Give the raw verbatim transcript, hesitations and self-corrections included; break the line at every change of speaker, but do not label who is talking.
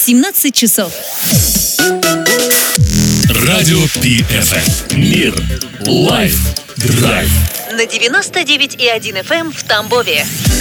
семнадцать часов.
Радио Пи Эф Эм. Мир. Лайф. Драйв.
На девяносто девять и один эф эм в Тамбове.